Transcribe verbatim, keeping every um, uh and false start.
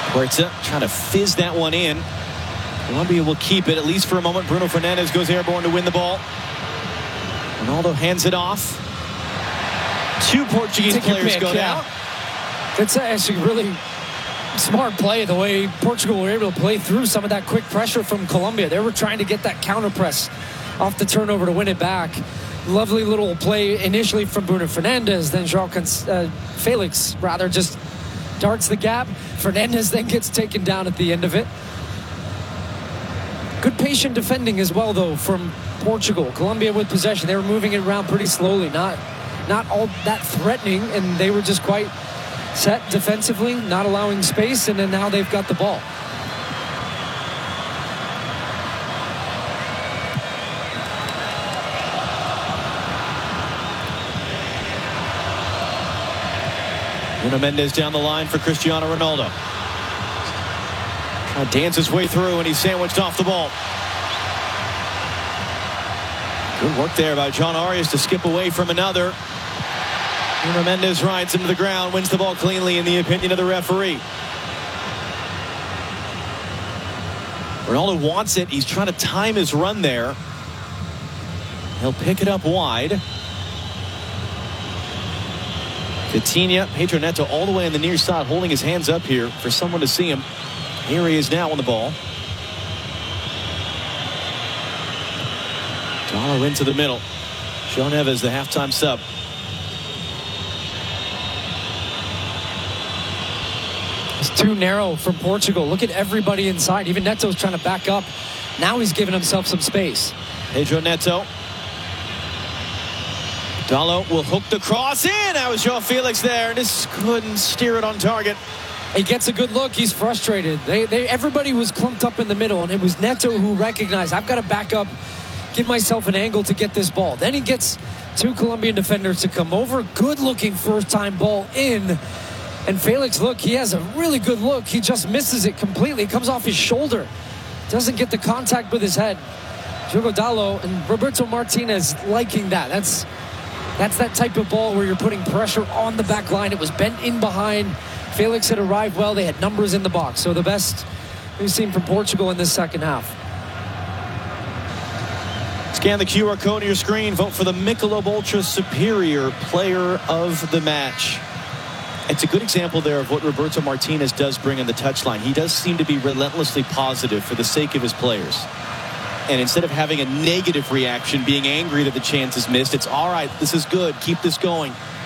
Huerta trying to fizz that one in. Colombia will keep it, at least for a moment. Bruno Fernandes goes airborne to win the ball. Ronaldo hands it off. Two Portuguese Take players pick, go yeah. down. That's actually really smart play, the way Portugal were able to play through some of that quick pressure from Colombia. They were trying to get that counter press off the turnover to win it back. Lovely little play initially from Bruno Fernandes. Then João uh, Felix rather just darts the gap. Fernandes then gets taken down at the end of it. Good patient defending as well, though, from Portugal. Colombia with possession. They were moving it around pretty slowly, not not all that threatening, and they were just quite set defensively, not allowing space, and then now they've got the ball. Nuno Mendes down the line for Cristiano Ronaldo. Trying to dance his way through, and he's sandwiched off the ball. Good work there by John Arias to skip away from another. Nuno Mendes rides him to the ground, wins the ball cleanly in the opinion of the referee. Ronaldo wants it. He's trying to time his run there. He'll pick it up wide. Coutinho, Pedro Neto all the way on the near side, holding his hands up here for someone to see him. Here he is now on the ball. Dalo into the middle. João Neves, the halftime sub. It's too narrow from Portugal. Look at everybody inside. Even Neto's trying to back up. Now he's giving himself some space. Pedro Neto. Dalo will hook the cross in. That was João Felix there, and just couldn't steer it on target. He gets a good look. He's frustrated. They, they, everybody was clumped up in the middle, and it was Neto who recognized, I've got to back up, give myself an angle to get this ball. Then he gets two Colombian defenders to come over. Good-looking first-time ball in. And Felix, look, he has a really good look. He just misses it completely. It comes off his shoulder. Doesn't get the contact with his head. Diogo Dalo and Roberto Martinez liking that. That's, that's that type of ball where you're putting pressure on the back line. It was bent in behind. Felix had arrived well. They had numbers in the box. So the best we've seen from Portugal in this second half. Scan the Q R code on your screen. Vote for the Michelob Ultra Superior Player of the Match. It's a good example there of what Roberto Martinez does bring on the touchline. He does seem to be relentlessly positive for the sake of his players. And instead of having a negative reaction, being angry that the chance is missed, it's all right, this is good, keep this going.